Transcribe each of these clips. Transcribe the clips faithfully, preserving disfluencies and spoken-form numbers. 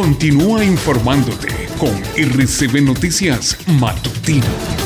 Continúa informándote con R C B Noticias Matutino.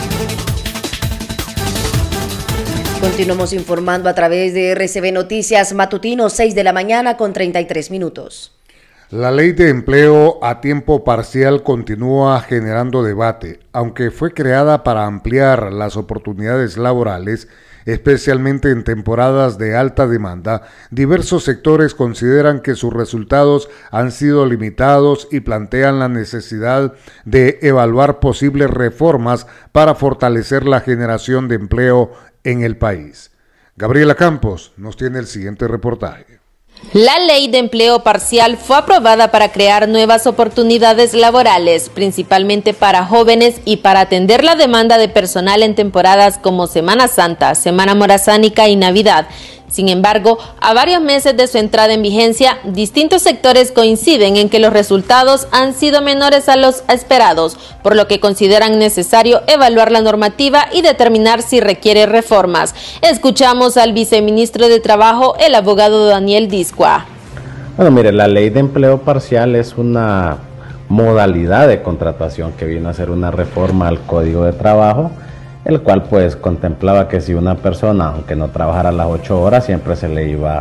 Continuamos informando a través de R C B Noticias Matutino, seis de la mañana con treinta y tres minutos. La ley de empleo a tiempo parcial continúa generando debate, aunque fue creada para ampliar las oportunidades laborales, especialmente en temporadas de alta demanda. Diversos sectores consideran que sus resultados han sido limitados y plantean la necesidad de evaluar posibles reformas para fortalecer la generación de empleo en el país. Gabriela Campos nos tiene el siguiente reportaje. La ley de empleo parcial fue aprobada para crear nuevas oportunidades laborales, principalmente para jóvenes y para atender la demanda de personal en temporadas como Semana Santa, Semana Morazánica y Navidad. Sin embargo, a varios meses de su entrada en vigencia, distintos sectores coinciden en que los resultados han sido menores a los esperados, por lo que consideran necesario evaluar la normativa y determinar si requiere reformas. Escuchamos al viceministro de Trabajo, el abogado Daniel Discua. Bueno, mire, la ley de empleo parcial es una modalidad de contratación que vino a ser una reforma al Código de Trabajo, el cual pues contemplaba que si una persona, aunque no trabajara las ocho horas, siempre se le iba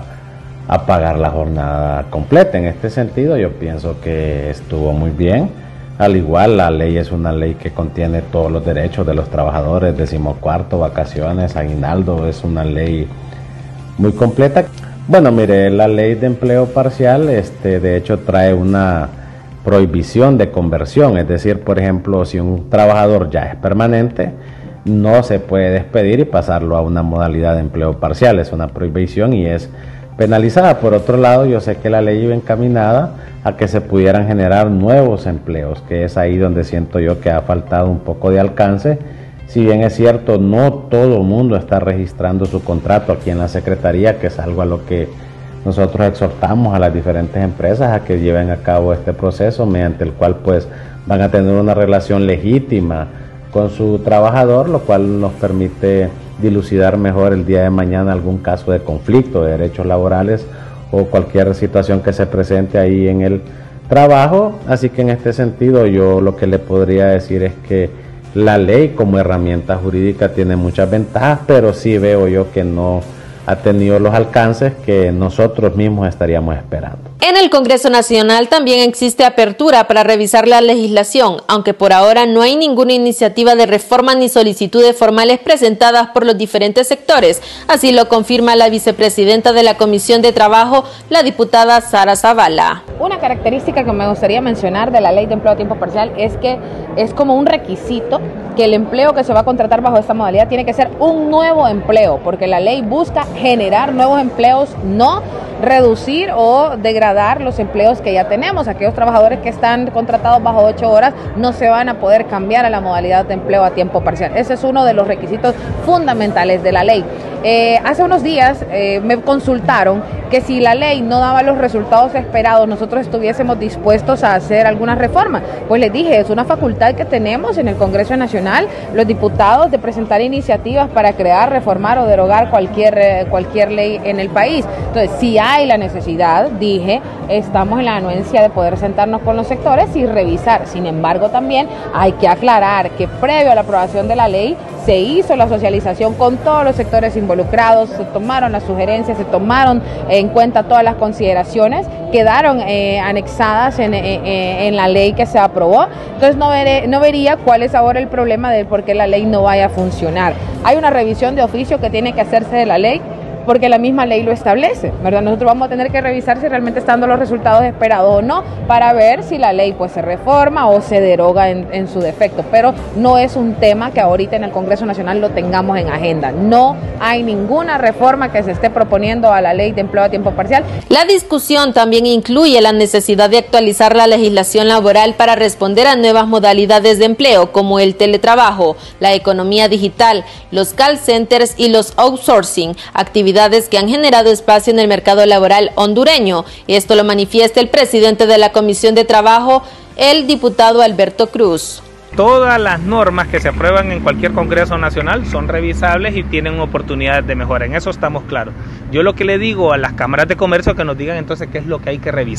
a pagar la jornada completa. En este sentido yo pienso que estuvo muy bien. Al igual, la ley es una ley que contiene todos los derechos de los trabajadores, decimocuarto, vacaciones, aguinaldo, es una ley muy completa. Bueno, mire, la ley de empleo parcial, este, de hecho trae una prohibición de conversión, es decir, por ejemplo, si un trabajador ya es permanente, no se puede despedir y pasarlo a una modalidad de empleo parcial, es una prohibición y es penalizada. Por otro lado, yo sé que la ley iba encaminada a que se pudieran generar nuevos empleos, que es ahí donde siento yo que ha faltado un poco de alcance. Si bien es cierto, no todo el mundo está registrando su contrato aquí en la Secretaría, que es algo a lo que nosotros exhortamos a las diferentes empresas a que lleven a cabo este proceso, mediante el cual pues van a tener una relación legítima con su trabajador, lo cual nos permite dilucidar mejor el día de mañana algún caso de conflicto de derechos laborales o cualquier situación que se presente ahí en el trabajo. Así que en este sentido yo lo que le podría decir es que la ley como herramienta jurídica tiene muchas ventajas, pero sí veo yo que no ha tenido los alcances que nosotros mismos estaríamos esperando. En el Congreso Nacional también existe apertura para revisar la legislación, aunque por ahora no hay ninguna iniciativa de reforma ni solicitudes formales presentadas por los diferentes sectores. Así lo confirma la vicepresidenta de la Comisión de Trabajo, la diputada Sara Zavala. Una característica que me gustaría mencionar de la ley de empleo a tiempo parcial es que es como un requisito que el empleo que se va a contratar bajo esta modalidad tiene que ser un nuevo empleo, porque la ley busca generar nuevos empleos, no reducir o degradar los empleos que ya tenemos. Aquellos trabajadores que están contratados bajo ocho horas no se van a poder cambiar a la modalidad de empleo a tiempo parcial. Ese es uno de los requisitos fundamentales de la ley. Eh, hace unos días eh, me consultaron que si la ley no daba los resultados esperados, nosotros estuviésemos dispuestos a hacer alguna reforma. Pues les dije, es una facultad que tenemos en el Congreso Nacional, los diputados, de presentar iniciativas para crear, reformar o derogar cualquier, eh, cualquier ley en el país. Entonces, si hay la necesidad, dije, estamos en la anuencia de poder sentarnos con los sectores y revisar. Sin embargo, también hay que aclarar que previo a la aprobación de la ley se hizo la socialización con todos los sectores involucrados, se tomaron las sugerencias, se tomaron en cuenta todas las consideraciones, quedaron eh, anexadas en, eh, en la ley que se aprobó. Entonces no, veré, no vería cuál es ahora el problema de por qué la ley no vaya a funcionar. Hay una revisión de oficio que tiene que hacerse de la ley, porque la misma ley lo establece, ¿verdad? Nosotros vamos a tener que revisar si realmente están dando los resultados esperados o no, para ver si la ley pues se reforma o se deroga en, en su defecto, pero no es un tema que ahorita en el Congreso Nacional lo tengamos en agenda. No hay ninguna reforma que se esté proponiendo a la ley de empleo a tiempo parcial. La discusión también incluye la necesidad de actualizar la legislación laboral para responder a nuevas modalidades de empleo, como el teletrabajo, la economía digital, los call centers y los outsourcing, actividades que han generado espacio en el mercado laboral hondureño. Esto lo manifiesta el presidente de la Comisión de Trabajo, el diputado Alberto Cruz. Todas las normas que se aprueban en cualquier Congreso Nacional son revisables y tienen oportunidades de mejora, en eso estamos claros. Yo lo que le digo a las cámaras de comercio que nos digan entonces qué es lo que hay que revisar.